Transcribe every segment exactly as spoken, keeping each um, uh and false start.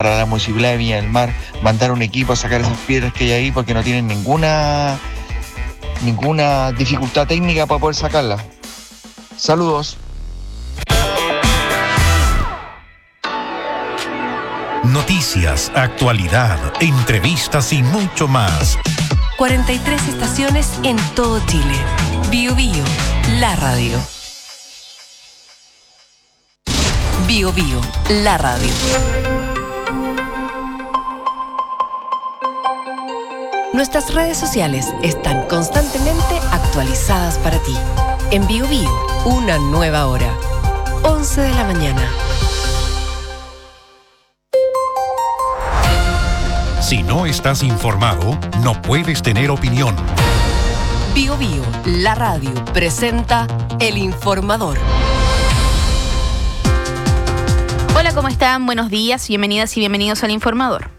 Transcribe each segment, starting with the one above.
para la municipalidad de Viña del Mar mandar un equipo a sacar esas piedras que hay ahí, porque no tienen ninguna, ninguna dificultad técnica para poder sacarlas. Saludos. Noticias, actualidad, entrevistas y mucho más. cuarenta y tres estaciones en todo Chile. Bio Bio, la radio. Bio Bio, la radio. Nuestras redes sociales están constantemente actualizadas para ti. En Bio Bio, una nueva hora. once de la mañana. Si no estás informado, no puedes tener opinión. Bio Bio, la radio, presenta El Informador. Hola, ¿cómo están? Buenos días, bienvenidas y bienvenidos al Informador.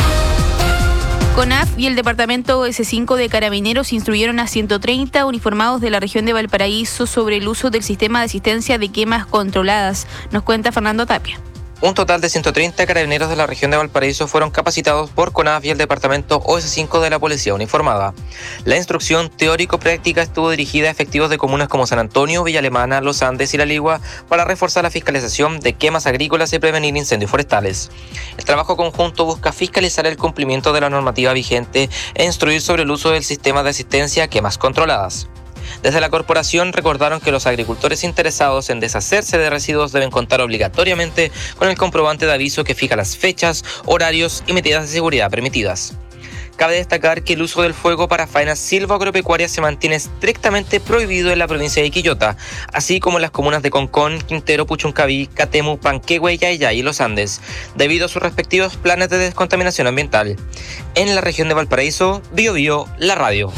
CONAF y el Departamento O S cinco de Carabineros instruyeron a ciento treinta uniformados de la región de Valparaíso sobre el uso del sistema de asistencia de quemas controladas. Nos cuenta Fernando Tapia. Un total de ciento treinta carabineros de la región de Valparaíso fueron capacitados por CONAF y el Departamento O S cinco de la Policía Uniformada. La instrucción teórico-práctica estuvo dirigida a efectivos de comunas como San Antonio, Villa Alemana, Los Andes y La Ligua para reforzar la fiscalización de quemas agrícolas y prevenir incendios forestales. El trabajo conjunto busca fiscalizar el cumplimiento de la normativa vigente e instruir sobre el uso del sistema de asistencia a quemas controladas. Desde la corporación recordaron que los agricultores interesados en deshacerse de residuos deben contar obligatoriamente con el comprobante de aviso que fija las fechas, horarios y medidas de seguridad permitidas. Cabe destacar que el uso del fuego para faenas silvoagropecuarias se mantiene estrictamente prohibido en la provincia de Quillota, así como en las comunas de Concón, Quintero, Puchuncaví, Catemu, Panquehue, Yayay y Los Andes, debido a sus respectivos planes de descontaminación ambiental. En la región de Valparaíso, Bio Bio, la radio.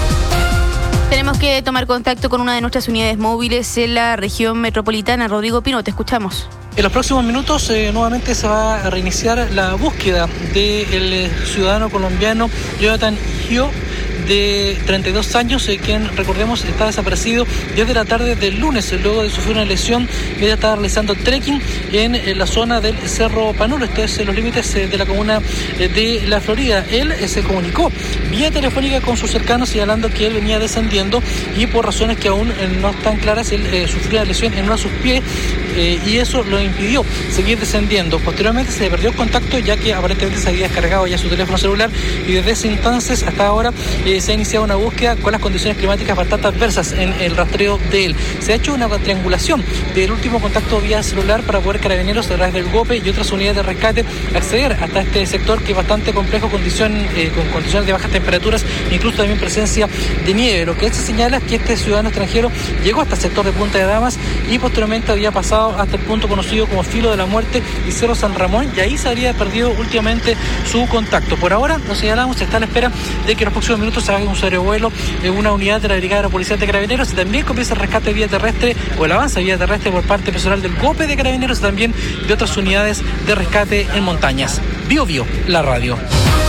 Tenemos que tomar contacto con una de nuestras unidades móviles en la región metropolitana. Rodrigo Pino, te escuchamos. En los próximos minutos eh, nuevamente se va a reiniciar la búsqueda del eh, ciudadano colombiano Jonathan Gio, de treinta y dos años, eh, quien, recordemos, está desaparecido desde la tarde del lunes, luego de sufrir una lesión. Ella estaba realizando trekking en, en la zona del Cerro Panulo, esto es en los límites eh, de la comuna eh, de La Florida. Él eh, se comunicó vía telefónica con sus cercanos, señalando que él venía descendiendo y por razones que aún eh, no están claras, él eh, sufrió una lesión en uno de sus pies eh, y eso lo impidió seguir descendiendo. Posteriormente se perdió el contacto, ya que aparentemente se había descargado ya su teléfono celular, y desde ese entonces hasta ahora eh, se ha iniciado una búsqueda con las condiciones climáticas bastante adversas en el rastreo de él. Se ha hecho una triangulación del último contacto vía celular para poder Carabineros, a través del GOPE y otras unidades de rescate, acceder hasta este sector que es bastante complejo, condición, eh, con condiciones de bajas temperaturas, incluso también presencia de nieve. Lo que se señala es que este ciudadano extranjero llegó hasta el sector de Punta de Damas y posteriormente había pasado hasta el punto conocido como Filo de la Muerte y Cerro San Ramón, y ahí se habría perdido últimamente su contacto. Por ahora, lo señalamos, se está a la espera de que en los próximos minutos se haga un sobrevuelo en una unidad de la Brigada de Policía de Carabineros, y también comienza el rescate vía terrestre o el avance vía terrestre por parte personal del GOPE de Carabineros y también de otras unidades de rescate en montañas. Bio Bio, la radio.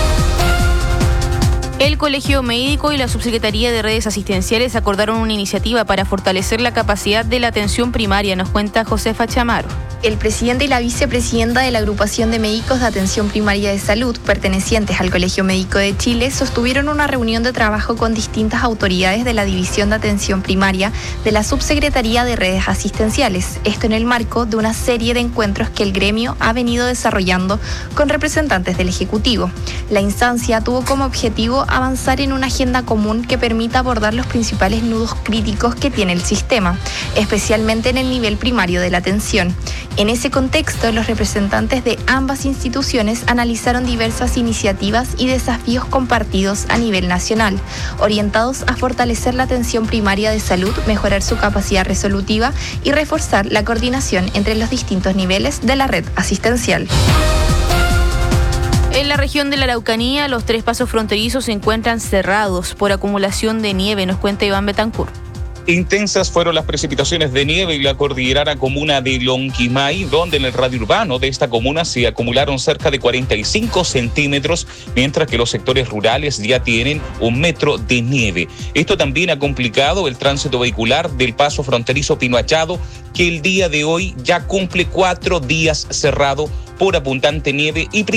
El Colegio Médico y la Subsecretaría de Redes Asistenciales acordaron una iniciativa para fortalecer la capacidad de la atención primaria, nos cuenta Josefa Chamaro. El presidente y la vicepresidenta de la Agrupación de Médicos de Atención Primaria de Salud, pertenecientes al Colegio Médico de Chile, sostuvieron una reunión de trabajo con distintas autoridades de la División de Atención Primaria de la Subsecretaría de Redes Asistenciales. Esto en el marco de una serie de encuentros que el gremio ha venido desarrollando con representantes del Ejecutivo. La instancia tuvo como objetivo avanzar en una agenda común que permita abordar los principales nudos críticos que tiene el sistema, especialmente en el nivel primario de la atención. En ese contexto, los representantes de ambas instituciones analizaron diversas iniciativas y desafíos compartidos a nivel nacional, orientados a fortalecer la atención primaria de salud, mejorar su capacidad resolutiva y reforzar la coordinación entre los distintos niveles de la red asistencial. En la región de la Araucanía, los tres pasos fronterizos se encuentran cerrados por acumulación de nieve, nos cuenta Iván Betancourt. Intensas fueron las precipitaciones de nieve en la cordillerana comuna de Lonquimay, donde en el radio urbano de esta comuna se acumularon cerca de cuarenta y cinco centímetros, mientras que los sectores rurales ya tienen un metro de nieve. Esto también ha complicado el tránsito vehicular del paso fronterizo Pino Achado, que el día de hoy ya cumple cuatro días cerrado por abundante nieve y